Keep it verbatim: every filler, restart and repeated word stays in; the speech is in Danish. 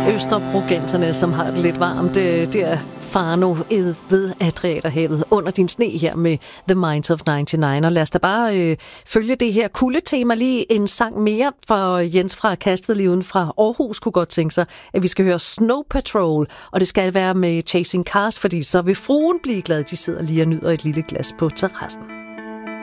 Østerbrogenserne, som har det lidt varmt. Det er Fano ved Adriaterhavet under din sne her med The Minds of nioghalvfems. Og lad os da bare øh, følge det her kuldetema lige en sang mere, for Jens fra Kasteliven fra Aarhus kunne godt tænke sig, at vi skal høre Snow Patrol, og det skal være med Chasing Cars, fordi så vil fruen blive glad, de sidder lige og nyder et lille glas på terrassen.